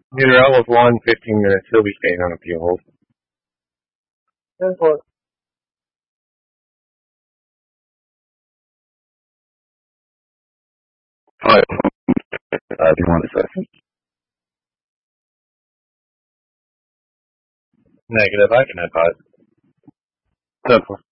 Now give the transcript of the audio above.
Neither was 15 minutes. He'll be staying on a few holes. 10-4. Five. Do you want a second? Negative. I can advise. 10-4.